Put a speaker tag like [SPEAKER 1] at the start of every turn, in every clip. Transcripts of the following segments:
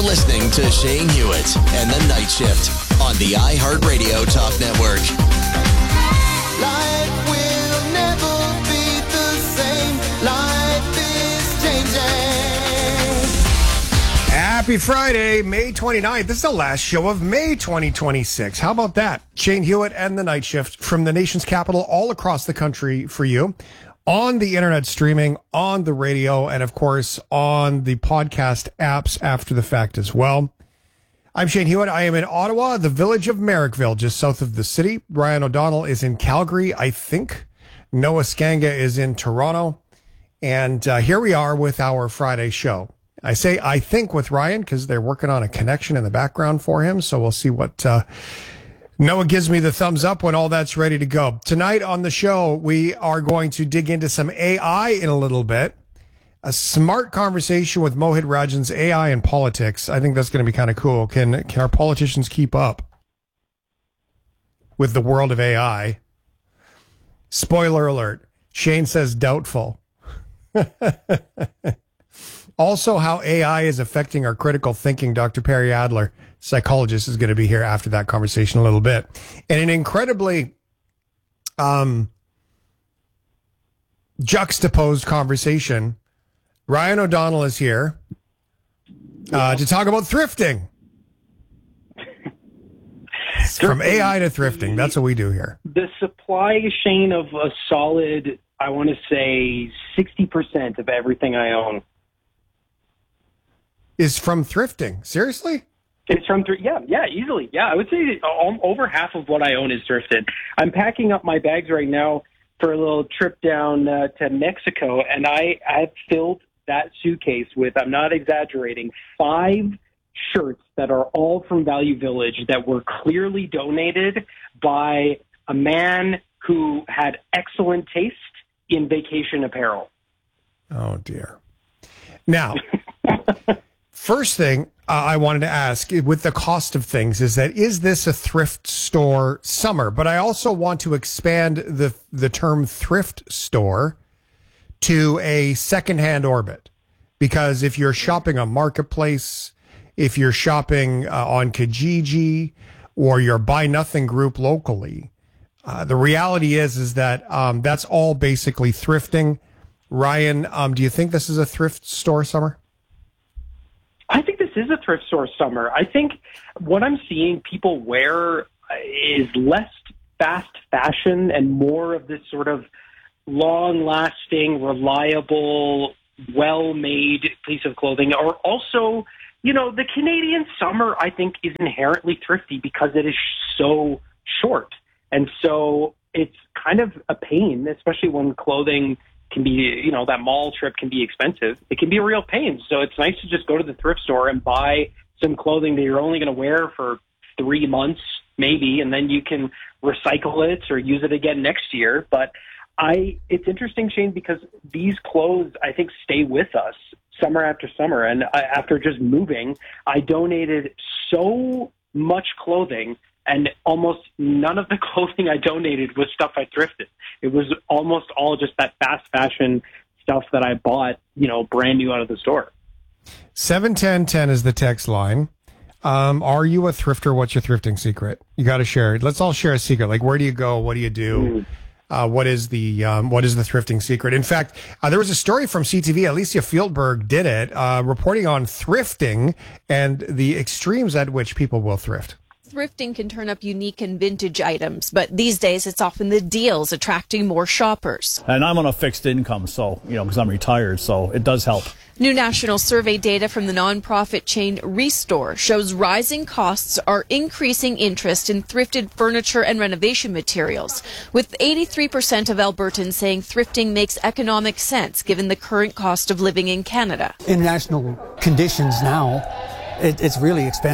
[SPEAKER 1] listening to Shane Hewitt and the Night Shift on the iHeartRadio Talk Network.
[SPEAKER 2] Life will never be the same. Life is changing.
[SPEAKER 3] Happy Friday, May 29th. This is the last show of May 2026. How about that? Shane Hewitt and the Night Shift from the nation's capital all across the country for you. On the internet streaming, on the radio, and of course on the podcast apps after the fact as well. I'm Shane Hewitt. I am in Ottawa, the village of Merrickville, just south of the city. Ryan O'Donnell is in Calgary, I think. Noah Skanga is in Toronto. And here we are with our Friday show. I say I think with Ryan because they're working on a connection in the background for him. So we'll see what Noah gives me the thumbs up when all that's ready to go. Tonight on the show, we are going to dig into some AI in a little bit. A smart conversation with Mohit Rajan's AI and politics. I think that's going to be kind of cool. Can our politicians keep up with the world of AI? Spoiler alert. Shane says doubtful. Also, how AI is affecting our critical thinking. Dr. Perry Adler, psychologist, is going to be here after that conversation a little bit. And an incredibly juxtaposed conversation. Ryan O'Donnell is here to talk about thrifting. From AI to thrifting. That's what we do here.
[SPEAKER 4] The supply chain of a solid, I want to say, 60% of everything I own
[SPEAKER 3] is from thrifting. Seriously?
[SPEAKER 4] It's from easily. Yeah, I would say over half of what I own is thrifted. I'm packing up my bags right now for a little trip down to Mexico, and I've filled that suitcase with, I'm not exaggerating, 5 shirts that are all from Value Village that were clearly donated by a man who had excellent taste in vacation apparel.
[SPEAKER 3] Oh, dear. Now, first thing I wanted to ask, with the cost of things, is this a thrift store summer? But I also want to expand the term thrift store to a secondhand orbit. Because if you're shopping on Marketplace, if you're shopping on Kijiji, or your Buy Nothing group locally, the reality is that that's all basically thrifting. Ryan, do you think this is a thrift store summer?
[SPEAKER 4] I think this is a thrift store summer. I think what I'm seeing people wear is less fast fashion and more of this sort of long-lasting, reliable, well-made piece of clothing. Or also, the Canadian summer, I think, is inherently thrifty because it is so short. And so it's kind of a pain, especially when clothing can be, that mall trip can be expensive. It can be a real pain. So it's nice to just go to the thrift store and buy some clothing that you're only going to wear for 3 months, maybe, and then you can recycle it or use it again next year. But it's interesting, Shane, because these clothes, I think, stay with us summer after summer. And after just moving, I donated so much clothing, and almost none of the clothing I donated was stuff I thrifted. It was almost all just that fast fashion stuff that I bought, brand new out of the store. 71010
[SPEAKER 3] is the text line. Are you a thrifter? What's your thrifting secret? You got to share it. Let's all share a secret. Like, where do you go? What do you do? What is the thrifting secret? In fact, there was a story from CTV. Alicia Fieldberg did it, reporting on thrifting and the extremes at which people will thrift.
[SPEAKER 5] Thrifting can turn up unique and vintage items, but these days it's often the deals attracting more shoppers.
[SPEAKER 6] And I'm on a fixed income, so, because I'm retired, so it does help.
[SPEAKER 5] New national survey data from the nonprofit chain Restore shows rising costs are increasing interest in thrifted furniture and renovation materials, with 83% of Albertans saying thrifting makes economic sense given the current cost of living in Canada.
[SPEAKER 7] International conditions now, it's really expensive.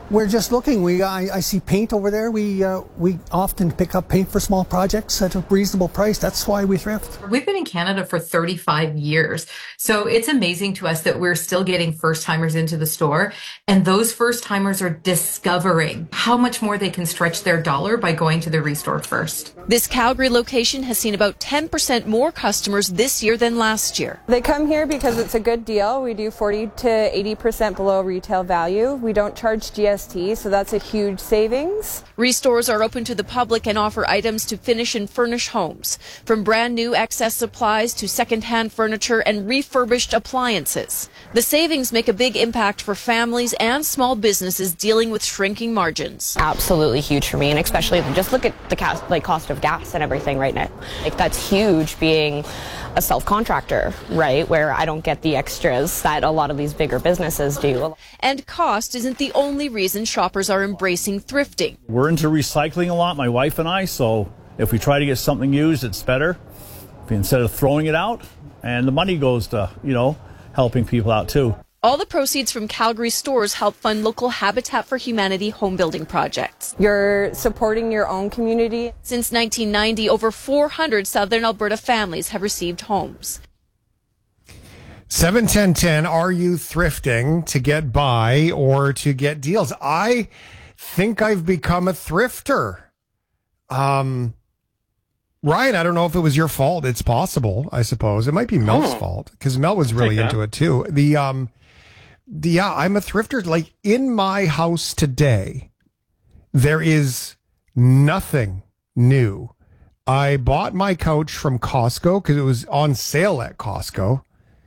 [SPEAKER 7] We're just looking. I see paint over there. We often pick up paint for small projects at a reasonable price. That's why we thrift.
[SPEAKER 8] We've been in Canada for 35 years. So it's amazing to us that we're still getting first-timers into the store. And those first-timers are discovering how much more they can stretch their dollar by going to the Restore first.
[SPEAKER 5] This Calgary location has seen about 10% more customers this year than last year.
[SPEAKER 9] They come here because it's a good deal. We do 40 to 80% below retail value. We don't charge GST, so that's a huge savings.
[SPEAKER 5] Restores are open to the public and offer items to finish and furnish homes, from brand new excess supplies to second-hand furniture and refurbished appliances. The savings make a big impact for families and small businesses dealing with shrinking margins.
[SPEAKER 10] Absolutely huge for me, and especially just look at the cost of gas and everything right now. That's huge being a self-contractor, right, where I don't get the extras that a lot of these bigger businesses do.
[SPEAKER 5] And cost isn't the only reason shoppers are embracing thrifting.
[SPEAKER 6] We're into recycling a lot, my wife and I, so if we try to get something used, it's better instead of throwing it out, and the money goes to, helping people out too.
[SPEAKER 5] All the proceeds from Calgary stores help fund local Habitat for Humanity home building projects.
[SPEAKER 9] You're supporting your own community.
[SPEAKER 5] Since 1990, over 400 Southern Alberta families have received homes.
[SPEAKER 3] 71010, are you thrifting to get by or to get deals? I think I've become a thrifter. Ryan, I don't know if it was your fault. It's possible, I suppose. It might be Mel's fault because Mel was really into it too. Yeah, I'm a thrifter. Like in my house today, there is nothing new. I bought my couch from Costco because it was on sale at Costco.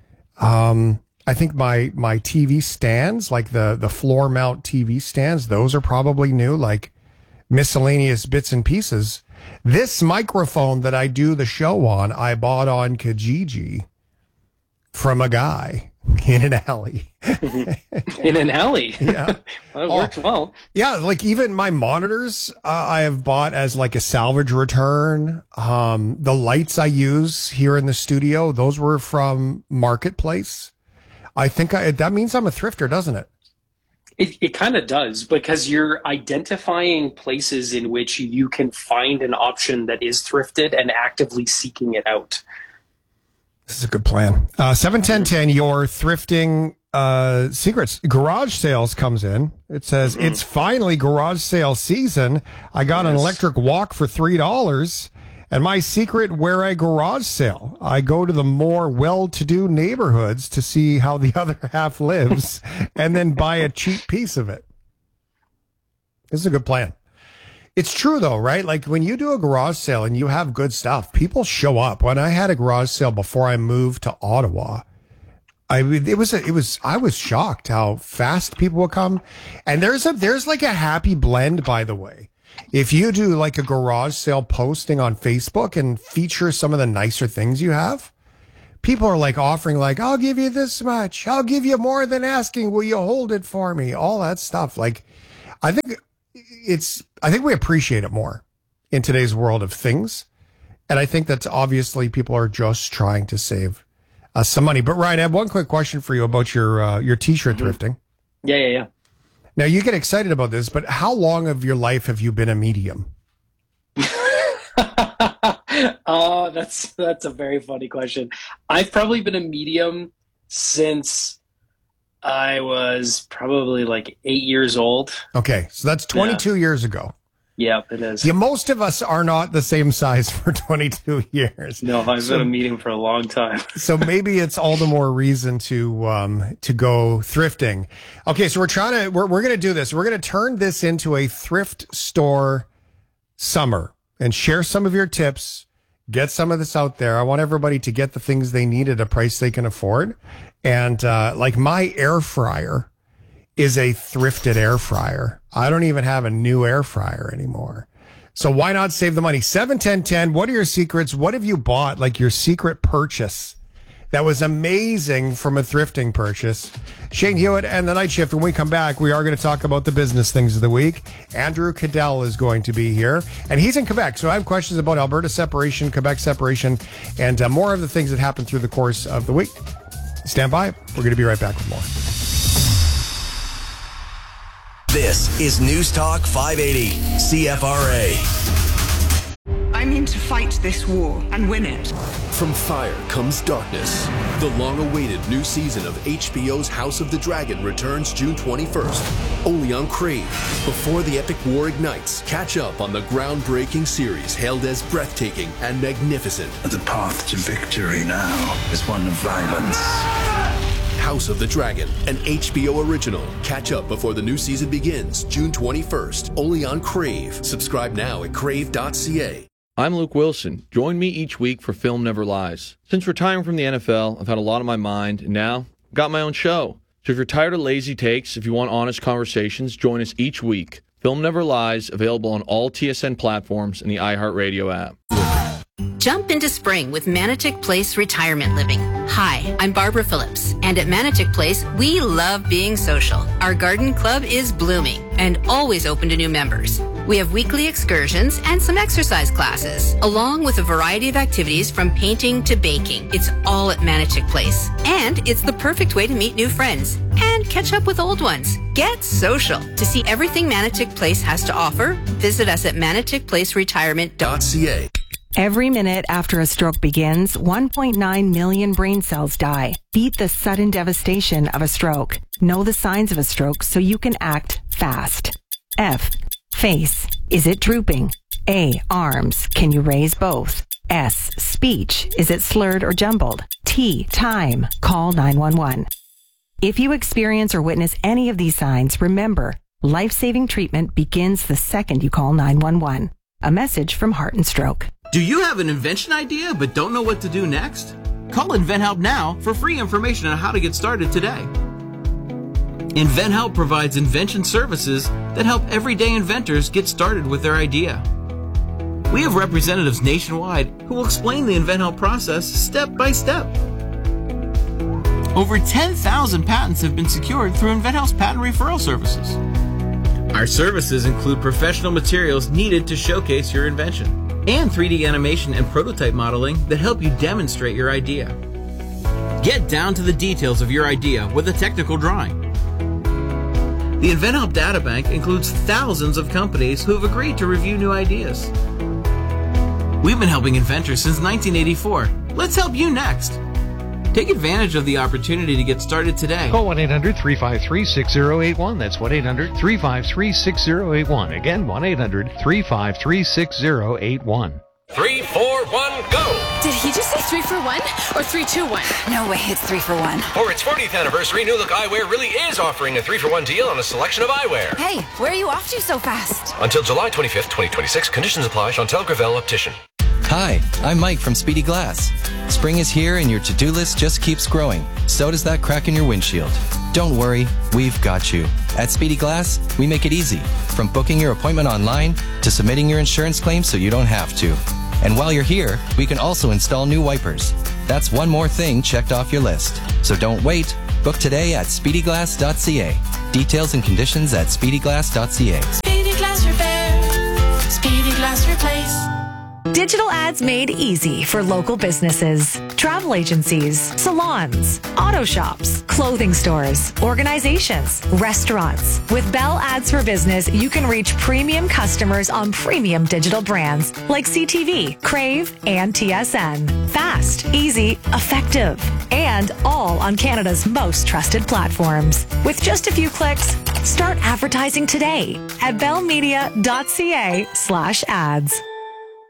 [SPEAKER 3] I think my TV stands, like the floor mount TV stands, those are probably new, like miscellaneous bits and pieces. This microphone that I do the show on, I bought on Kijiji from a guy in an alley.
[SPEAKER 4] In an alley?
[SPEAKER 3] Yeah.
[SPEAKER 4] Well, it works well.
[SPEAKER 3] Yeah, like even my monitors I have bought as like a salvage return. The lights I use here in the studio, those were from Marketplace. I think that means I'm a thrifter, doesn't it?
[SPEAKER 4] It kind of does, because you're identifying places in which you can find an option that is thrifted and actively seeking it out.
[SPEAKER 3] This is a good plan. 71010, your thrifting secrets. Garage sales comes in. It says, it's finally garage sale season. I got an electric walk for $3. And my secret where I garage sale, I go to the more well-to-do neighborhoods to see how the other half lives and then buy a cheap piece of it. This is a good plan. It's true though, right? Like when you do a garage sale and you have good stuff, people show up. When I had a garage sale before I moved to Ottawa, I was shocked how fast people would come. And there's like a happy blend, by the way. If you do like a garage sale posting on Facebook and feature some of the nicer things you have, people are like offering like, I'll give you this much. I'll give you more than asking. Will you hold it for me? All that stuff. Like, I think we appreciate it more in today's world of things. And I think that's obviously people are just trying to save some money. But Ryan, I have one quick question for you about your t-shirt thrifting.
[SPEAKER 4] Yeah.
[SPEAKER 3] Now, you get excited about this, but how long of your life have you been a medium?
[SPEAKER 4] That's a very funny question. I've probably been a medium since I was probably like 8 years old.
[SPEAKER 3] Okay, so that's 22 years ago.
[SPEAKER 4] Yeah, it is.
[SPEAKER 3] Yeah, most of us are not the same size for 22 years.
[SPEAKER 4] No, I've been a medium for a long time.
[SPEAKER 3] So maybe it's all the more reason to go thrifting. Okay, so we're going to do this. We're going to turn this into a thrift store summer and share some of your tips. Get some of this out there. I want everybody to get the things they need at a price they can afford. And like my air fryer is a thrifted air fryer. I don't even have a new air fryer anymore. So why not save the money? 71010, what are your secrets? What have you bought? Like your secret purchase that was amazing from a thrifting purchase. Shane Hewitt and the Night Shift. When we come back, we are going to talk about the business things of the week. Andrew Cadell is going to be here, and he's in Quebec. So I have questions about Alberta separation, Quebec separation, and more of the things that happened through the course of the week. Stand by. We're going to be right back with more.
[SPEAKER 1] This is News Talk 580, CFRA.
[SPEAKER 11] I mean to fight this war and win it.
[SPEAKER 12] From fire comes darkness. The long-awaited new season of HBO's House of the Dragon returns June 21st, only on Crave. Before the epic war ignites, catch up on the groundbreaking series hailed as breathtaking and magnificent.
[SPEAKER 13] The path to victory now is one of violence.
[SPEAKER 12] House of the Dragon, an HBO original. Catch up before the new season begins, June 21st, only on Crave. Subscribe now at crave.ca.
[SPEAKER 14] I'm Luke Wilson. Join me each week for Film Never Lies. Since retiring from the NFL, I've had a lot on my mind, and now I've got my own show. So if you're tired of lazy takes, if you want honest conversations, join us each week. Film Never Lies, available on all TSN platforms and the iHeartRadio app.
[SPEAKER 15] Jump into spring with Manitic Place Retirement Living. Hi, I'm Barbara Phillips, and at Manitic Place, we love being social. Our garden club is blooming and always open to new members. We have weekly excursions and some exercise classes, along with a variety of activities from painting to baking. It's all at Manitic Place, and it's the perfect way to meet new friends and catch up with old ones. Get social. To see everything Manitic Place has to offer, visit us at maniticplaceretirement.ca.
[SPEAKER 16] Every minute after a stroke begins, 1.9 million brain cells die. Beat the sudden devastation of a stroke. Know the signs of a stroke so you can act fast. F. Face. Is it drooping? A. Arms. Can you raise both? S. Speech. Is it slurred or jumbled? T. Time. Call 911. If you experience or witness any of these signs, remember, life-saving treatment begins the second you call 911. A message from Heart and Stroke.
[SPEAKER 17] Do you have an invention idea but don't know what to do next? Call InventHelp now for free information on how to get started today. InventHelp provides invention services that help everyday inventors get started with their idea. We have representatives nationwide who will explain the InventHelp process step by step. Over 10,000 patents have been secured through InventHelp's patent referral services. Our services include professional materials needed to showcase your invention, and 3D animation and prototype modeling that help you demonstrate your idea. Get down to the details of your idea with a technical drawing. The InventHelp Databank includes thousands of companies who have agreed to review new ideas. We've been helping inventors since 1984. Let's help you next. Take advantage of the opportunity to get started today.
[SPEAKER 18] Call 1-800-353-6081. That's 1-800-353-6081. Again, 1-800-353-6081.
[SPEAKER 19] 3, 4, 1, go!
[SPEAKER 20] Did he just say 3 for 1 or 3, 2, 1?
[SPEAKER 21] No way, it's 3 for 1.
[SPEAKER 19] For its 40th anniversary, New Look Eyewear really is offering a 3 for 1 deal on a selection of eyewear.
[SPEAKER 21] Hey, where are you off to so fast?
[SPEAKER 19] Until July 25th, 2026. Conditions apply. Chantel Gravel, Optician.
[SPEAKER 22] Hi, I'm Mike from Speedy Glass. Spring is here and your to-do list just keeps growing. So does that crack in your windshield. Don't worry, we've got you. At Speedy Glass, we make it easy. From booking your appointment online to submitting your insurance claim so you don't have to. And while you're here, we can also install new wipers. That's one more thing checked off your list. So don't wait. Book today at speedyglass.ca. Details and conditions at speedyglass.ca.
[SPEAKER 23] Speedy Glass Repair. Speedy Glass Replace.
[SPEAKER 24] Digital ads made easy for local businesses, travel agencies, salons, auto shops, clothing stores, organizations, restaurants. With Bell Ads for Business, you can reach premium customers on premium digital brands like CTV, Crave, and TSN. Fast, easy, effective, and all on Canada's most trusted platforms. With just a few clicks, start advertising today at bellmedia.ca/ads.